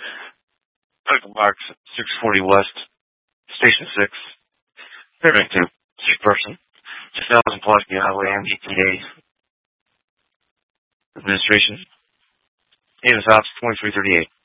Medical Marks, 640 West, Station 6, Fairbanks 2, sick person, 2000 Pulaski Highway, MDPA, Administration, Davis Ops 2338.